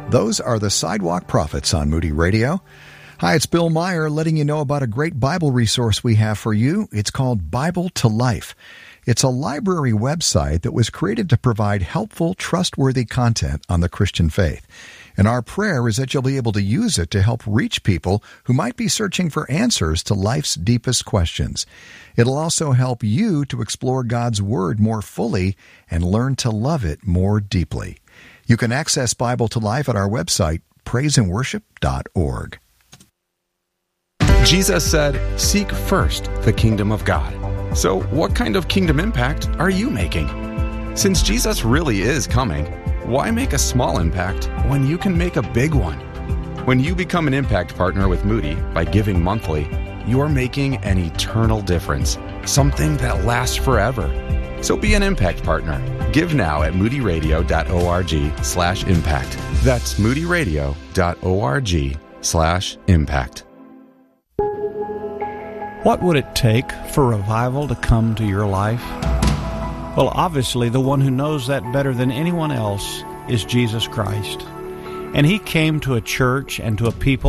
Those are the Sidewalk Prophets on Moody Radio. Hi, it's Bill Meyer letting you know about a great Bible resource we have for you. It's called Bible to Life. It's a library website that was created to provide helpful, trustworthy content on the Christian faith. And our prayer is that you'll be able to use it to help reach people who might be searching for answers to life's deepest questions. It'll also help you to explore God's Word more fully and learn to love it more deeply. You can access Bible to Life at our website, praiseandworship.org. Jesus said, "Seek first the kingdom of God." So what kind of kingdom impact are you making? Since Jesus really is coming, why make a small impact when you can make a big one? When you become an impact partner with Moody by giving monthly, you're making an eternal difference, something that lasts forever. So be an impact partner. Give now at moodyradio.org/impact. That's moodyradio.org/impact. What would it take for revival to come to your life? Well, obviously, the one who knows that better than anyone else is Jesus Christ. And He came to a church and to a people